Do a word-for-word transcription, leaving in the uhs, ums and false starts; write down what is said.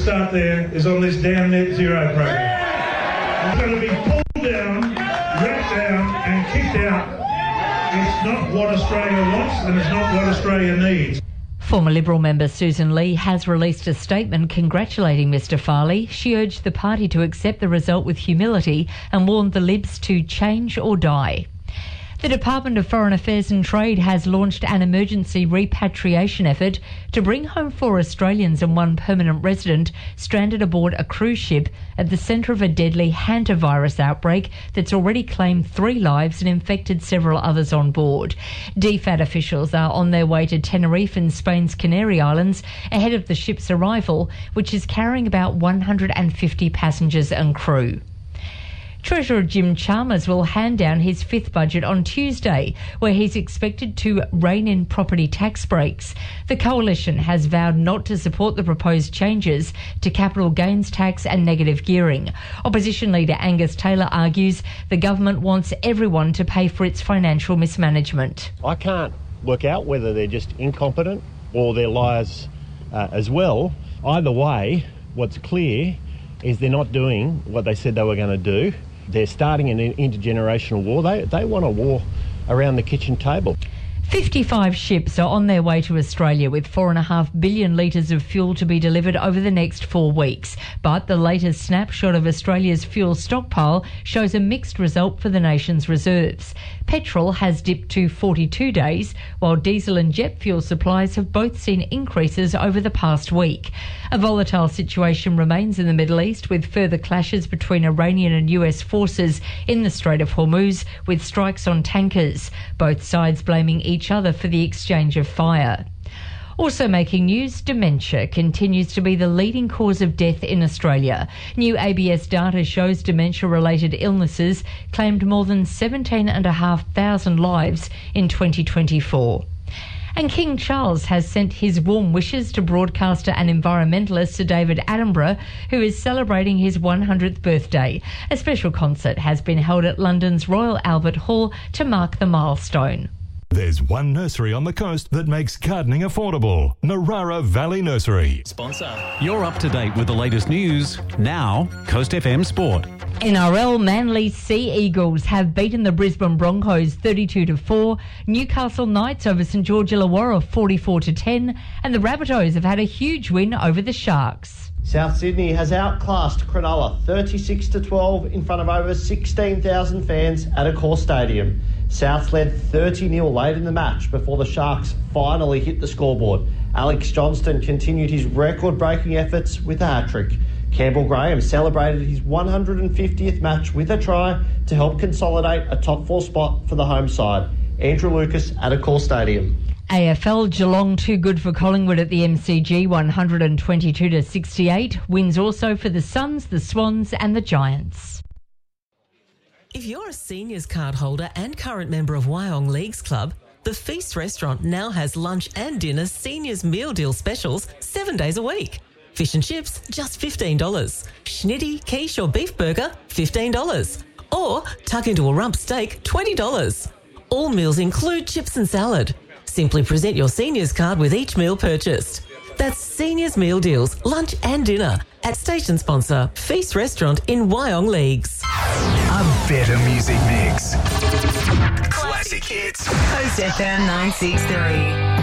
start there is on this damn net zero program. It's going to be pulled down, wrapped out and kicked out. It's not what Australia wants and it's not what Australia needs. Former Liberal member Susan Lee has released a statement congratulating Mr Farley. She urged the party to accept the result with humility and warned the Libs to change or die. The Department of Foreign Affairs and Trade has launched an emergency repatriation effort to bring home four Australians and one permanent resident stranded aboard a cruise ship at the centre of a deadly hantavirus outbreak that's already claimed three lives and infected several others on board. D F A T officials are on their way to Tenerife and Spain's Canary Islands ahead of the ship's arrival, which is carrying about one hundred fifty passengers and crew. Treasurer Jim Chalmers will hand down his fifth budget on Tuesday, where he's expected to rein in property tax breaks. The Coalition has vowed not to support the proposed changes to capital gains tax and negative gearing. Opposition leader Angus Taylor argues the government wants everyone to pay for its financial mismanagement. I can't work out whether they're just incompetent or they're liars uh, as well. Either way, what's clear is they're not doing what they said they were going to do. They're starting an intergenerational war. They they want a war around the kitchen table. fifty-five ships are on their way to Australia with four point five billion litres of fuel to be delivered over the next four weeks. But the latest snapshot of Australia's fuel stockpile shows a mixed result for the nation's reserves. Petrol has dipped to forty-two days, while diesel and jet fuel supplies have both seen increases over the past week. A volatile situation remains in the Middle East, with further clashes between Iranian and U S forces in the Strait of Hormuz, with strikes on tankers, both sides blaming each other for the exchange of fire. Also making news, dementia continues to be the leading cause of death in Australia. New A B S data shows dementia-related illnesses claimed more than seventeen thousand five hundred lives in twenty twenty-four. And King Charles has sent his warm wishes to broadcaster and environmentalist Sir David Attenborough, who is celebrating his one hundredth birthday. A special concert has been held at London's Royal Albert Hall to mark the milestone. There's one nursery on the coast that makes gardening affordable. Narara Valley Nursery. Sponsor. You're up to date with the latest news. Now, Coast F M Sport. N R L Manly Sea Eagles have beaten the Brisbane Broncos thirty-two to four, Newcastle Knights over St George Illawarra forty-four to ten, and the Rabbitohs have had a huge win over the Sharks. South Sydney has outclassed Cronulla thirty-six to twelve in front of over sixteen thousand fans at Accor Stadium. South led thirty nil late in the match before the Sharks finally hit the scoreboard. Alex Johnston continued his record-breaking efforts with a hat-trick. Campbell Graham celebrated his one hundred fiftieth match with a try to help consolidate a top four spot for the home side. Andrew Lucas at Accor Stadium. A F L, Geelong too good for Collingwood at the M C G, one hundred twenty-two to sixty-eight. Wins also for the Suns, the Swans and the Giants. If you're a seniors card holder and current member of Wyong Leagues Club, the Feast Restaurant now has lunch and dinner seniors meal deal specials seven days a week. Fish and chips, just fifteen dollars. Schnitty, quiche or beef burger, fifteen dollars. Or tuck into a rump steak, twenty dollars. All meals include chips and salad. Simply present your seniors card with each meal purchased. That's Seniors Meal Deals, lunch and dinner at station sponsor Feast Restaurant in Wyong Leagues. A better music mix. Classic hits. Coast F M nine six three.